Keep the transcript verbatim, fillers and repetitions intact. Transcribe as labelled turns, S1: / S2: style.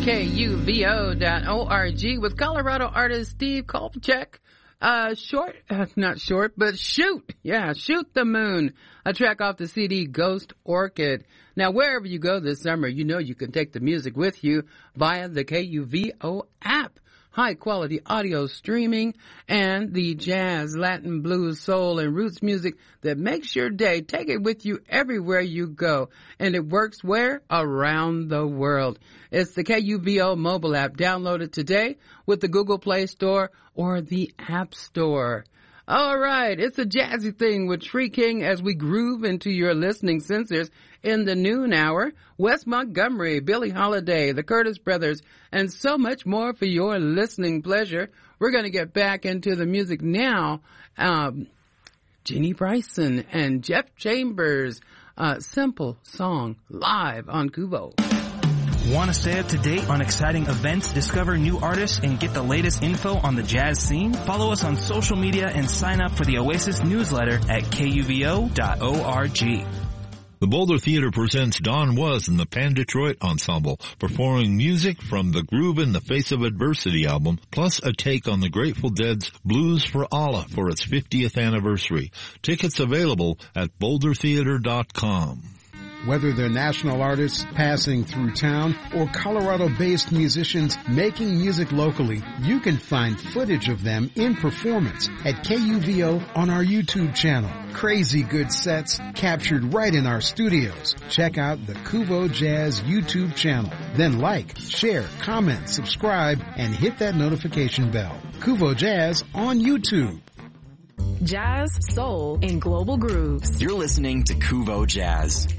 S1: K U V O dot org with Colorado artist Steve Kolchak. Uh, short, uh, not short, but Shoot. Yeah, Shoot the Moon, a track off the C D Ghost Orchid. Now, wherever you go this summer, you know you can take the music with you via the K U V O app. High quality audio streaming and the jazz, Latin, blues, soul, and roots music that makes your day. Take it with you everywhere you go. And it works where? Around the world. It's the K U V O mobile app. Download it today with the Google Play Store or the App Store. All right, it's a jazzy thing with Tree King as we groove into your listening sensors in the noon hour. Wes Montgomery, Billie Holiday, the Curtis Brothers, and so much more for your listening pleasure. We're going to get back into the music now. Um, Jenny Bryson and Jeff Chambers, uh, Simple Song, live on Kuvo.
S2: Want to stay up to date on exciting events, discover new artists, and get the latest info on the jazz scene? Follow us on social media and sign up for the Oasis newsletter at K U V O dot org.
S3: The Boulder Theater presents Don Was and the Pan Detroit Ensemble, performing music from the Groove in the Face of Adversity album, plus a take on the Grateful Dead's Blues for Allah for its fiftieth anniversary. Tickets available at boulder theater dot com.
S4: Whether they're national artists passing through town or Colorado-based musicians making music locally, you can find footage of them in performance at K U V O on our YouTube channel. Crazy good sets captured right in our studios. Check out the Kuvo Jazz YouTube channel. Then like, share, comment, subscribe, and hit that notification bell. Kuvo Jazz on YouTube.
S5: Jazz, soul, and global grooves.
S6: You're listening to Kuvo Jazz.